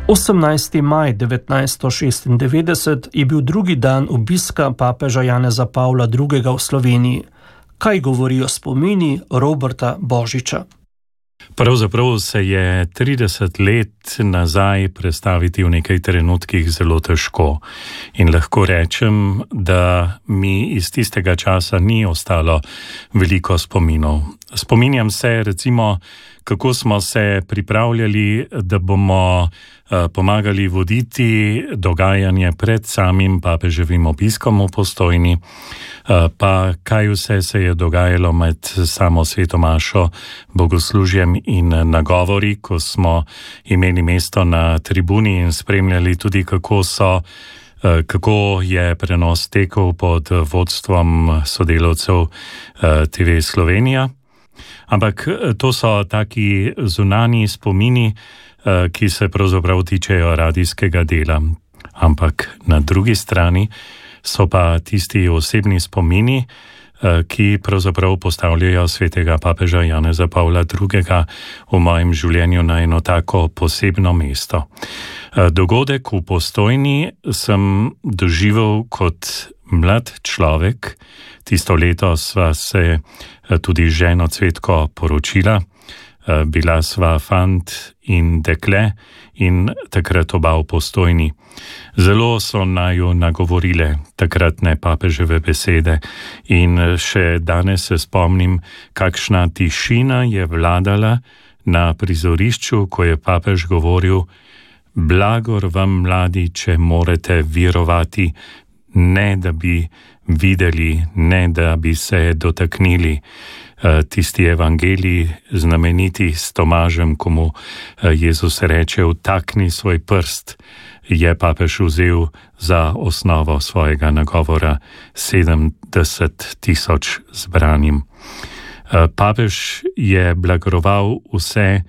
18. maj 1996 je bil drugi dan obiska papeža Janeza Pavla II. V Sloveniji. Kaj govorijo spomini Roberta Božiča? Pravzaprav se je 30 let nazaj prestaviti v nekaj trenutkih zelo težko. In lahko rečem, da mi iz tistega časa ni ostalo veliko spominov. Spominjam se recimo, kako smo se pripravljali, da bomo pomagali voditi dogajanje pred samim papeževim obiskom v Postojni, pa kaj vse se je dogajalo med samo sveto mašo, bogoslužjem in nagovori, ko smo imeli mesto na tribuni in spremljali tudi, kako je prenos tekel pod vodstvom sodelavcev TV Slovenija. Ampak to so taki zunanji spomini, ki se pravzaprav tičejo radijskega dela. Ampak na drugi strani so pa tisti osebni spomini, ki pravzaprav postavljajo svetega papeža Janeza Pavla II. V mojem življenju na eno tako posebno mesto. Dogodek v Postojni sem doživel kot mlad človek. Tisto leto sva se tudi z ženo Cvetko poročila. Bila sva fant in dekle in takrat oba v Postojni. Zelo so naju nagovorile takratne papeževe besede in še danes se spomnim, kakšna tišina je vladala na prizorišču, ko je papež govoril: blagor vam, mladi, če morete verovati, ne da bi videli, ne da bi se dotaknili. Tisti evangelij znameniti s Tomažem, ko mu Jezus reče: vtakni svoj prst, je papež vzel za osnovo svojega nagovora 70,000 zbranim. Papež je blagoroval vse,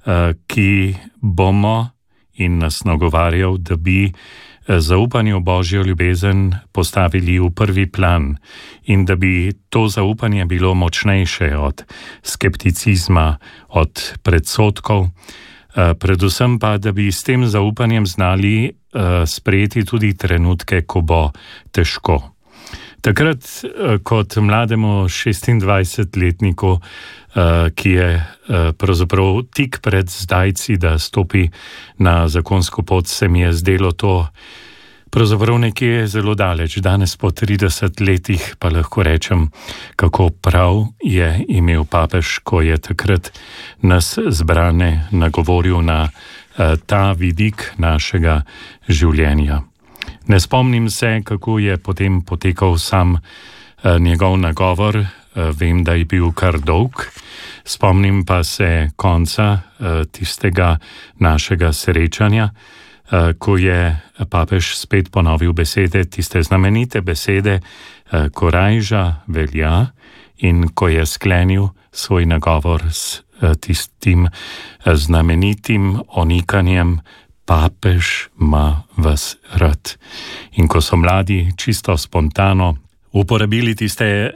ki bomo, in nas nagovarjal, da bi zaupanje v Božjo ljubezen postavili v prvi plan in da bi to zaupanje bilo močnejše od skepticizma, od predsodkov, predvsem pa, da bi s tem zaupanjem znali sprejeti tudi trenutke, ko bo težko. Takrat kot mlademu 26-letniku, ki je pravzaprav tik pred zdajci, da stopi na zakonsko pot, se mi je zdelo to pravzaprav nekje zelo daleč. Danes po 30 letih pa lahko rečem, kako prav je imel papež, ko je takrat nas zbrane nagovoril na ta vidik našega življenja. Ne spomnim se, kako je potem potekal sam njegov nagovor, vem, da je bil kar dolg. Spomnim pa se konca tistega našega srečanja, ko je papež spet ponovil besede, tiste znamenite besede, korajža velja, in ko je sklenil svoj nagovor s tistim znamenitim onikanjem: papež ima vas rad. In ko so mladi čisto spontano uporabili tiste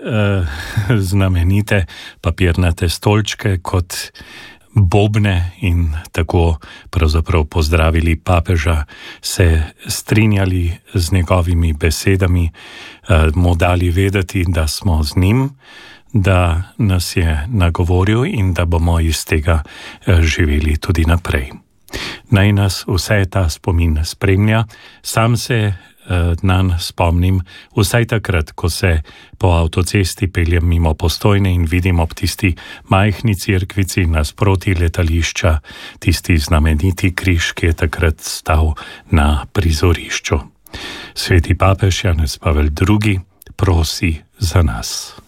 znamenite papirnate stolčke kot bobne in tako pravzaprav pozdravili papeža, se strinjali z njegovimi besedami, mu dali vedeti, da smo z njim, da nas je nagovoril in da bomo iz tega živeli tudi naprej. Naj nas vse ta spomin spremlja. Sam se nanj spomnim vsaj takrat, ko se po avtocesti peljem mimo Postojne in vidim ob tisti majhni cerkvici nasproti letališča tisti znameniti križ, ki je takrat stal na prizorišču. Sveti papež Janez Pavel II prosi za nas.